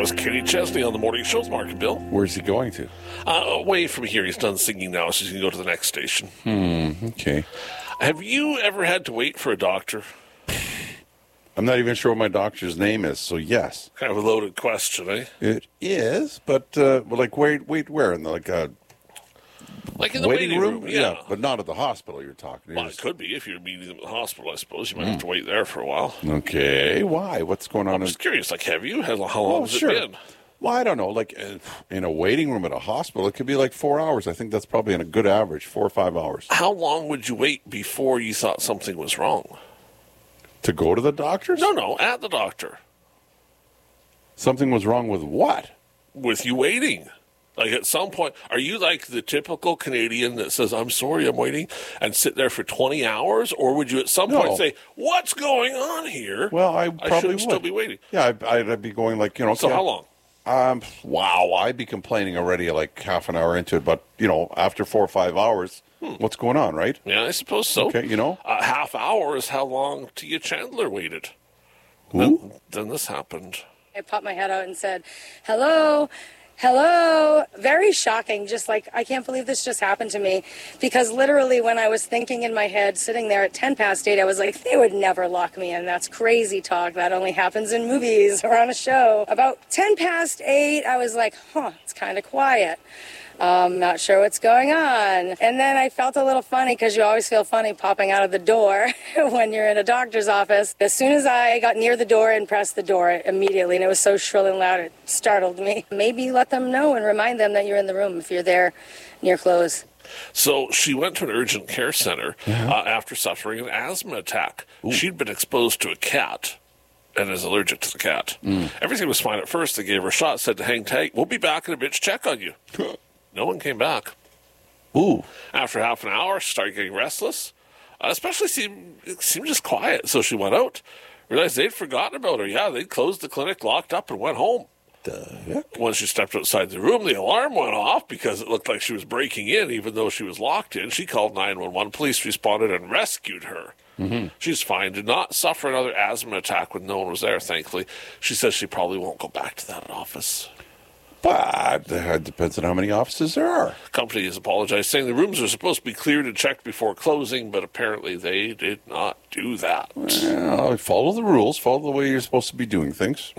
was Kenny Chesney on the morning show's Mark and Bill. Where's he going to? Away from here. He's done singing now, so he's going to go to the next station. Okay. Have you ever had to wait for a doctor? I'm not even sure what my doctor's name is, so yes. Kind of a loaded question, eh? It is, but like wait where? In the, like in the waiting room? Yeah. But not at the hospital you're talking. Well, it could be. If you're meeting them at the hospital, I suppose. You might have to wait there for a while. Okay. Why? What's going on? I'm just curious. Like, have you? How long has it been? Well, I don't know. Like, in a waiting room at a hospital, it could be like 4 hours. I think that's probably a good average, 4 or 5 hours. How long would you wait before you thought something was wrong? To go to the doctor? No, at the doctor. Something was wrong with what? With you waiting. Like, at some point, are you like the typical Canadian that says, I'm sorry, I'm waiting, and sit there for 20 hours? Or would you at some point say, what's going on here? Well, I probably would still be waiting. Yeah, I'd be going like, So how long? Wow, I'd be complaining already like half an hour into it, but, after 4 or 5 hours, what's going on, right? Yeah, I suppose so. Okay, A half hour is how long Tia Chandler waited. Who? Then this happened. I popped my head out and said, hello. Hello. Very shocking. Just like, I can't believe this just happened to me. Because literally when I was thinking in my head, sitting there at 10 past 8, I was like, they would never lock me in. That's crazy talk. That only happens in movies or on a show. About 10 past 8, I was like, it's kind of quiet. Not sure what's going on. And then I felt a little funny, because you always feel funny popping out of the door when you're in a doctor's office. As soon as I got near the door and pressed the door immediately, and it was so shrill and loud, it startled me. Maybe let them know and remind them that you're in the room if you're there near close. So she went to an urgent care center after suffering an asthma attack. Ooh. She'd been exposed to a cat and is allergic to the cat. Everything was fine at first. They gave her a shot, said to hang tight. We'll be back in a bit to check on you. No one came back. Ooh. After half an hour, she started getting restless. Especially it seemed just quiet. So she went out, realized they'd forgotten about her. Yeah, they'd closed the clinic, locked up, and went home. The heck? When she stepped outside the room, the alarm went off because it looked like she was breaking in, even though she was locked in. She called 911. Police responded and rescued her. She's fine. Did not suffer another asthma attack when no one was there, thankfully. She says she probably won't go back to that office. But it depends on how many offices there are. The company has apologized, saying the rooms are supposed to be cleared and checked before closing, but apparently they did not do that. Well, follow the rules. Follow the way you're supposed to be doing things.